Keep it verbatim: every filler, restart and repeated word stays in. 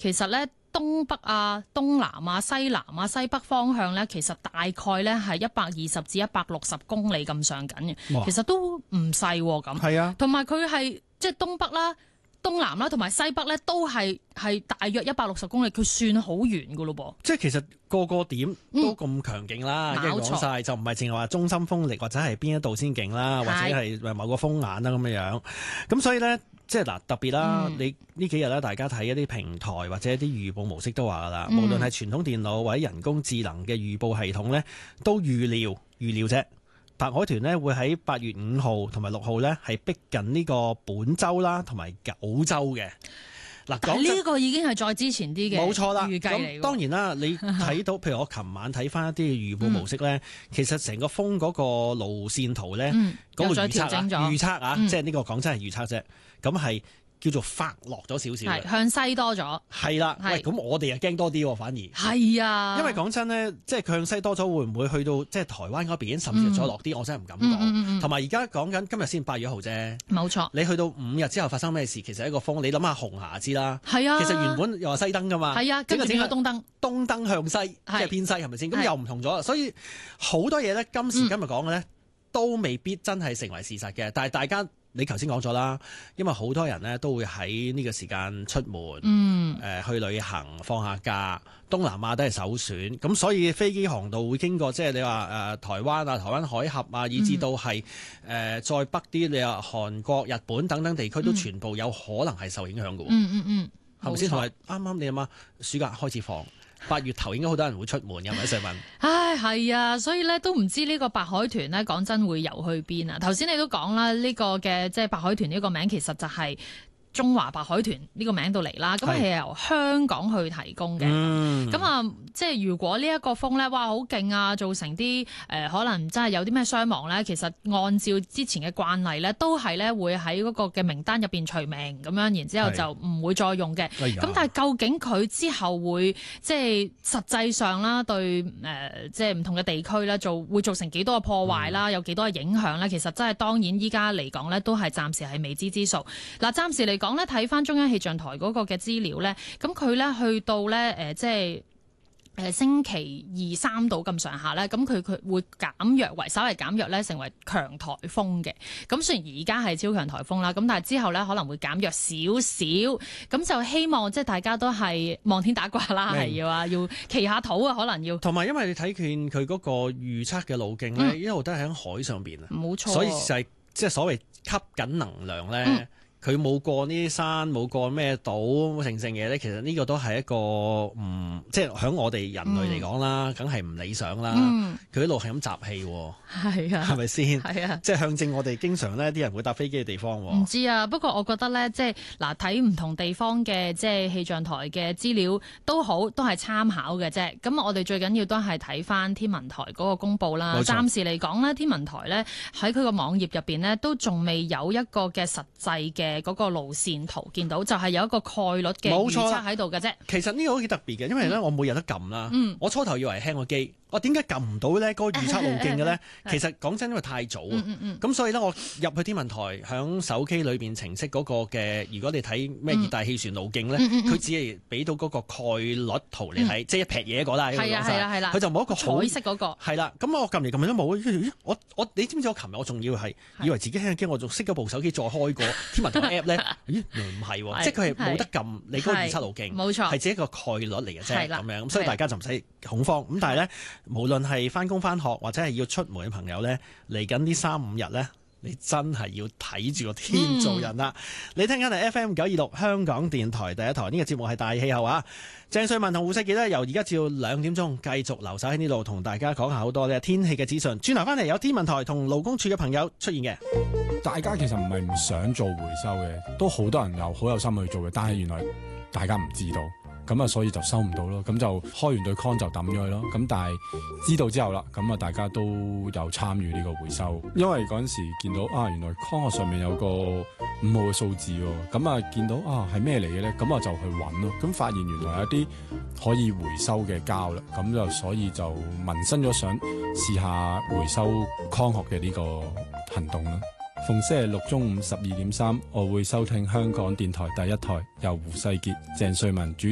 其實咧東北啊、東南啊、西南啊、西北方向咧，其實大概咧係一百二十至一百六十公里咁上緊嘅，其實都唔細咁。係啊，同埋佢係即係東北啦、東南啦同埋西北咧，都係係大約一百六十公里，佢算好遠噶咯噃。 即係其實個個點都咁強勁啦，一講晒就唔係淨係話中心風力或者係邊一度先勁啦，或者係某個風眼啦咁樣樣。咁所以咧。即係嗱，特別啦，嗯、你呢幾日咧，大家睇一啲平台或者一啲預報模式都話噶啦，嗯、無論係傳統電腦或者人工智能嘅預報系統咧，都預料預料啫。白海豚咧會喺八月五號同埋六號咧係逼近呢個本州啦同埋九州嘅。嗱，講呢個已經係再之前啲嘅， 冇錯啦。 預計嚟。 咁當然啦，你睇到譬如我琴晚睇翻一啲預報模式咧，嗯、其實成個風嗰個路線圖咧，嗰、嗯、個預測啊，預測啊，嗯、即係呢個講真係預測啫。咁係叫做發落咗少少嘅， 向西多咗。係啦，喂，咁我哋又驚多啲喎，反而係啊， 因為講真咧，即係向西多咗，會唔會去到即係台灣嗰邊，甚至再落啲？嗯、我真係唔敢講。同埋而家講緊今日先八月一號啫，冇錯。你去到五日之後發生咩事？其實一個風，你諗下紅霞知啦。係啊，其實原本又話西登噶嘛，係啊，跟住整個東登，東登向西，即係偏西，係咪先？咁又唔同咗，所以好多嘢咧，今時今日講嘅咧，嗯、都未必真係成為事實嘅。但係大家。你頭先講咗啦，因為好多人呢都會喺呢個時間出門，嗯呃、去旅行放下假，東南亞都係首選，咁所以飛機航道會經過，即係你話誒、呃、台灣啊、台灣海峽啊，以至到係誒、呃、再北啲，你話韓國、日本等等地區都全部有可能係受影響嘅喎。嗯嗯嗯，係咪先？同埋啱啱你諗下，暑假開始放。八月頭應該好多人會出門，有咪？瑞文？ 唉，係啊，所以咧都唔知呢個白海豚咧，講真會游去邊啊？頭先你都講啦，呢個嘅即係白海豚呢個名其實就係中華白海豚呢個名度嚟啦，咁係由香港去提供嘅。咁啊、嗯，即係如果呢一個風咧，哇，好勁啊，造成啲誒、呃、可能真係有啲咩傷亡咧，其實按照之前嘅慣例咧，都係咧會喺嗰個嘅名單入邊除名咁樣，然之後就唔會再用嘅。咁、哎、但係究竟佢之後會即係實際上啦，對誒、呃、即係唔同嘅地區咧，做會造成幾多嘅破壞啦，嗯、有幾多嘅影響咧？其實真係當然依家嚟講咧，都係暫時係未知之數。嗱，暫時嚟講咧，睇翻中央氣象台嗰個嘅資料咧，咁佢咧去到咧誒、呃，即係誒、呃、星期二三度咁上下咧，咁佢佢會減弱為稍為減弱咧，成為強颱風嘅。咁雖然而家係超強颱風啦，咁但係之後咧可能會減弱少少。咁就希望即係大家都係望天打卦啦，係要啊，要祈下禱啊，可能要。同埋因為你睇見佢嗰個預測嘅路徑咧，嗯、一路都係喺海上邊啊，冇錯。所以就係即係所謂吸緊能量咧。嗯佢冇過呢啲山，冇過咩島，成成嘢咧。其實呢個都係一個唔，即係喺我哋人類嚟講啦，梗係唔理想啦。佢一路係咁集氣，係啊，係咪先？係啊，即係象徵我哋經常呢啲人會搭飛機嘅地方。唔知啊，不過我覺得咧，即係嗱睇唔同地方嘅即係氣象台嘅資料都好，都係參考嘅啫。咁我哋最緊要都係睇翻天文台嗰個公佈啦。暫時嚟講咧，天文台咧喺佢個網頁入邊呢，都仲未有一個嘅實際嘅嗰個路線圖見到，就係有一個概率嘅預測喺度嘅啫。其實呢個好幾特別嘅，因為咧我每日都撳啦。嗯、我初頭以為係輕個機，我點解撳唔到咧？嗰個預測路徑嘅咧，其實講真，因為太早啊。咁、嗯嗯嗯、所以咧，我入去天文台響手機裏邊程式嗰個嘅，如果你睇咩熱帶氣旋路徑咧，佢、嗯嗯嗯、只係俾到嗰個概率圖你睇，嗯、即係一撇嘢一個啦。係啊係啦係啦，佢就冇一個彩色嗰、嗰個。係啦，咁我撳嚟撳去都冇。我我你知唔知我琴日我仲要係以為自己輕個機，我仲熄咗部手機再開過天文台 app 咧。咦，唔係喎，即係佢係冇得撳你嗰個預測路徑，冇錯，係只一個概率嚟嘅啫，咁樣，咁所以大家就唔使恐慌。咁但係咧，無論係翻工翻學或者係要出門嘅朋友咧，嚟緊呢三五日咧，你真係要睇住個天做人啦。嗯、你聽緊係 F M 九二六香港電台第一台，呢、呢個節目係大氣候啊。鄭瑞文同胡世傑咧，由而家至到兩點鐘繼續留守喺呢度，同大家講下好多咧天氣嘅資訊。轉頭翻嚟有天文台同勞工處嘅朋友出現嘅。 大家其實唔係唔想做回收嘅，都好多人有好有心去做嘅，但係原來大家唔知道。咁啊，所以就收唔到咯，咁就開完對 con 就抌咗佢咯。咁但係知道之後啦，咁啊大家都有參與呢個回收，因為嗰陣時見到啊，原來 con 上面有個五號嘅數字喎，咁啊見到啊係咩嚟嘅咧？咁啊就去揾咯，咁發現原來有啲可以回收嘅膠啦，咁就所以就萌生咗想試下回收 con 殼嘅呢個行動啦。逢星期六中午十二點三，我會收聽香港電台第一台，由胡世傑、鄭瑞文主